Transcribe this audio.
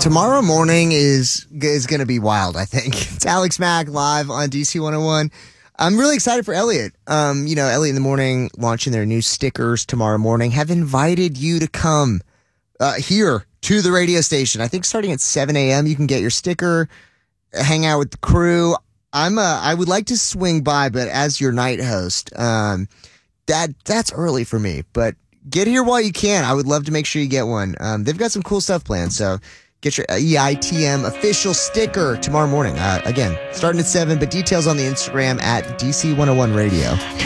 Tomorrow morning is going to be wild, I think. It's Alex Mack live on DC 101. I'm really excited for Elliot. Elliot in the Morning launching their new stickers tomorrow morning. Have invited you to come here to the radio station. I think starting at 7 a.m. you can get your sticker, hang out with the crew. I would like to swing by, but as your night host, that's early for me. But get here while you can. I would love to make sure you get one. They've got some cool stuff planned, so get your EITM official sticker tomorrow morning. Again, starting at 7, but details on the Instagram at DC101 Radio.